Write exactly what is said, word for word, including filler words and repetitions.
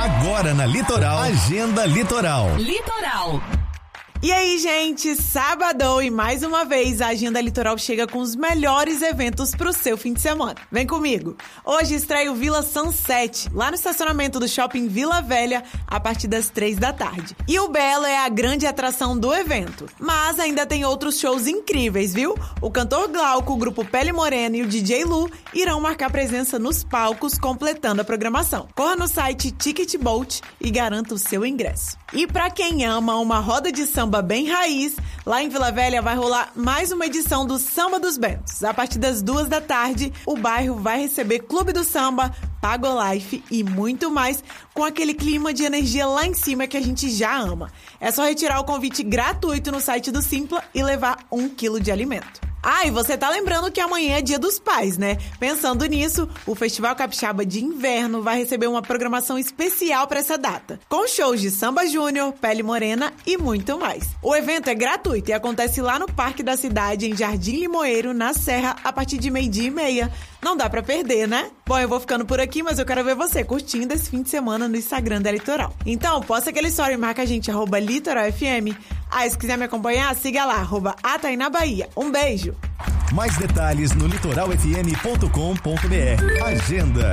Agora na Litoral, Agenda Litoral. Litoral. E aí, gente, sabadão e mais uma vez a Agenda Litoral chega com os melhores eventos pro seu fim de semana. Vem comigo! Hoje estreia o Vila Sunset, lá no estacionamento do Shopping Vila Velha, a partir das três da tarde. E o Belo é a grande atração do evento. Mas ainda tem outros shows incríveis, viu? O cantor Glauco, o grupo Pele Morena e o D J Lu irão marcar presença nos palcos, completando a programação. Corra no site Ticket Bolt e garanta o seu ingresso. E pra quem ama uma roda de samba bem raiz, lá em Vila Velha vai rolar mais uma edição do Samba dos Bentos. A partir das duas da tarde, o bairro vai receber Clube do Samba, Pagolife e muito mais, com aquele clima de energia lá em cima que a gente já ama. É só retirar o convite gratuito no site do Simpla e levar um quilo de alimento. Ah, e você tá lembrando que amanhã é Dia dos Pais, né? Pensando nisso, o Festival Capixaba de Inverno vai receber uma programação especial para essa data, com shows de samba júnior, Pele Morena e muito mais. O evento é gratuito e acontece lá no Parque da Cidade, em Jardim Limoeiro, na Serra, a partir de meio-dia e meia. Não dá pra perder, né? Bom, eu vou ficando por aqui, mas eu quero ver você curtindo esse fim de semana no Instagram da Litoral. Então, posta aquele story e marca a gente, arroba Litoral F M. Ah, e se quiser me acompanhar, siga lá, arroba Ataína Bahia. Um beijo! Mais detalhes no litoral f m ponto com ponto b r. Agenda